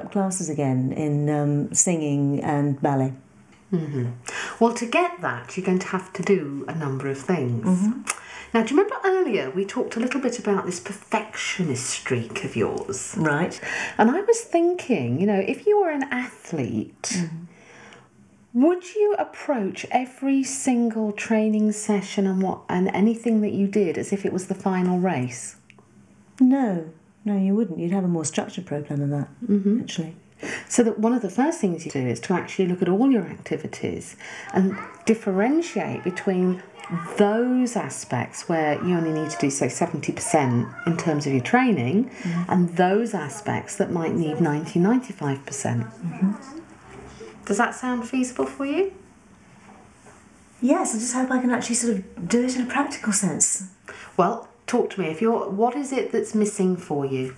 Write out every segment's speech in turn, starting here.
up classes again in singing and ballet. Well, to get that, you're going to have to do a number of things. Now, do you remember earlier we talked a little bit about this perfectionist streak of yours? Right. And I was thinking, you know, if you were an athlete, would you approach every single training session and anything that you did as if it was the final race? No, you wouldn't. You'd have a more structured programme than that, actually. So that one of the first things you do is to actually look at all your activities and differentiate between those aspects where you only need to do, say, 70% in terms of your training and those aspects that might need 95%. Does that sound feasible for you? Yes, I just hope I can actually sort of do it in a practical sense. Well, talk to me. What is it that's missing for you?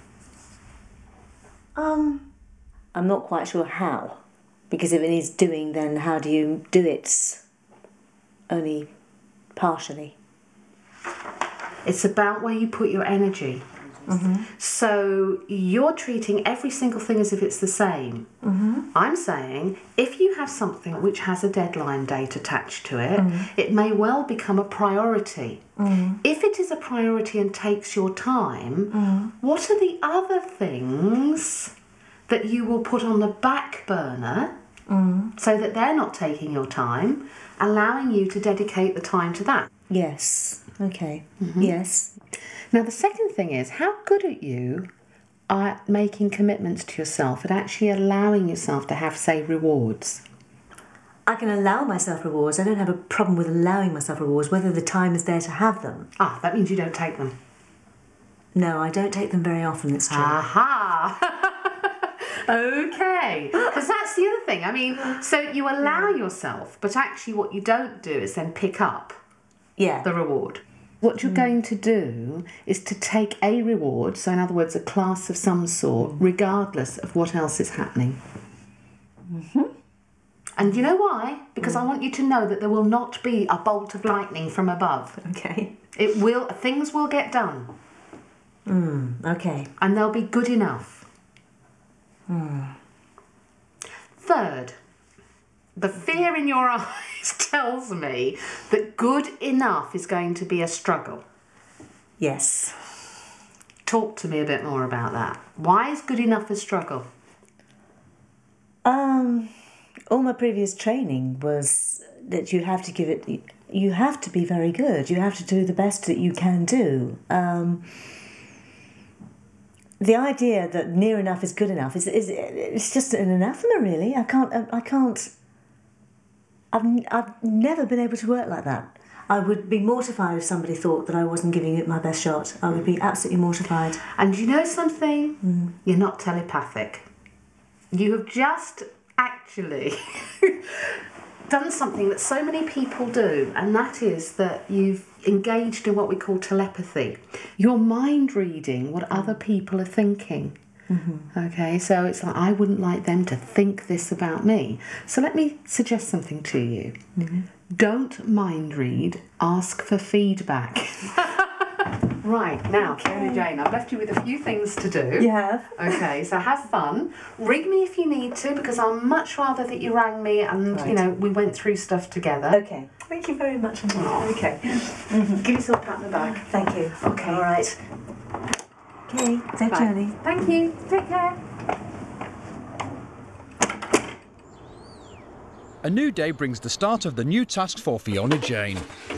I'm not quite sure how, because if it needs doing, then how do you do it only partially? It's about where you put your energy. So you're treating every single thing as if it's the same. I'm saying if you have something which has a deadline date attached to it, it may well become a priority. If it is a priority and takes your time, what are the other things that you will put on the back burner so that they're not taking your time, allowing you to dedicate the time to that? Yes. Okay. Yes. Now, the second thing is, how good are you at making commitments to yourself and actually allowing yourself to have, say, rewards? I can allow myself rewards. I don't have a problem with allowing myself rewards, whether the time is there to have them. Ah, that means you don't take them. No, I don't take them very often, it's true. Aha! Okay, because that's the other thing. I mean, so you allow yourself, but actually what you don't do is then pick up the reward. What you're going to do is to take a reward, so in other words, a class of some sort, regardless of what else is happening. And you know why? Because I want you to know that there will not be a bolt of lightning from above. Okay. Things will get done. Okay. And they'll be good enough. Third, the fear in your eyes tells me that good enough is going to be a struggle. Yes. Talk to me a bit more about that. Why is good enough a struggle? All my previous training was that you have to be very good. You have to do the best that you can do. The idea that near enough is good enough is it's just an anathema, really. I've never been able to work like that. I would be mortified if somebody thought that I wasn't giving it my best shot. I would be absolutely mortified. And you know something? You're not telepathic. You have just actually done something that so many people do, and that is that you've engaged in what we call telepathy. You're mind reading what other people are thinking. Okay, so it's like, I wouldn't like them to think this about me. So let me suggest something to you. Don't mind read, ask for feedback. Right, now, Fiona Jane, I've left you with a few things to do. You have? Okay, so have fun. Ring me if you need to, because I'd much rather that you rang me and, you know, we went through stuff together. Okay. Thank you very much. Okay. Give yourself a pat on the back. Thank you. Okay. All right. Okay, safe journey. Thank you. Take care. A new day brings the start of the new task for Fiona Jane.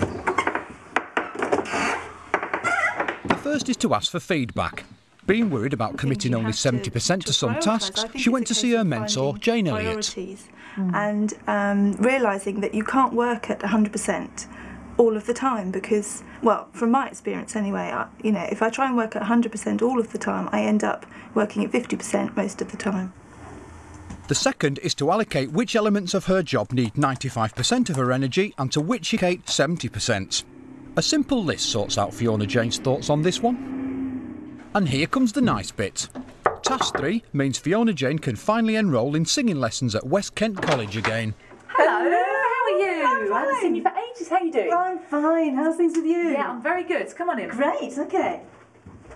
The first is to ask for feedback. Being worried about committing only 70% to some tasks, she went to see her mentor, Jane Elliott. And realising that you can't work at 100% all of the time because, well, from my experience anyway, if I try and work at 100% all of the time, I end up working at 50% most of the time. The second is to allocate which elements of her job need 95% of her energy and to which she allocate 70%. A simple list sorts out Fiona Jane's thoughts on this one. And here comes the nice bit. Task 3 means Fiona Jane can finally enrol in singing lessons at West Kent College again. Hello, how are you? I haven't seen you for ages. How are you doing? I'm fine. How's things with you? Yeah, I'm very good. Come on in. Great, okay.